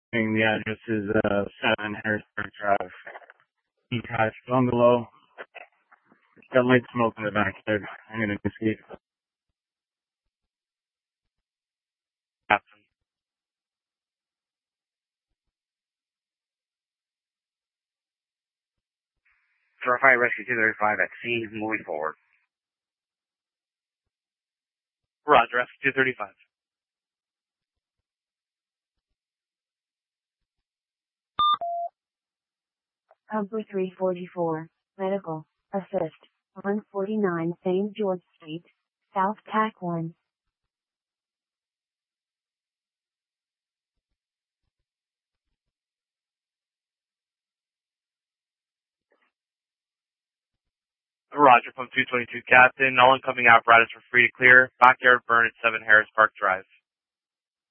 The address is 7 Harrisburg Drive, detached bungalow. Got light smoke in the back there. I'm going to escape. Captain. Fire Rescue 235 at scene, moving forward. Roger, Rescue 235. Number 344, medical, assist, 149 St. George Street, South TAC 1. Roger, pump 222, Captain. All incoming apparatus are free to clear. Backyard burn at 7 Harris Park Drive.